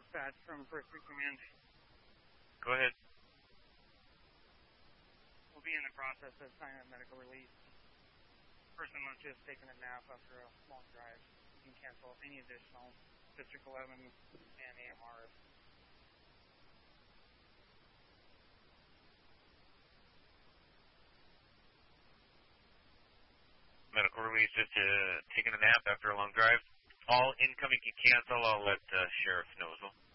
dispatch from First Street Command. Go ahead. We'll be in the process of signing a medical release. Person was just taking a nap after a long drive. You can cancel any additional District 11 and AMRs. Medical release just taking a nap after a long drive. All incoming can cancel. I'll let Sheriff know as well.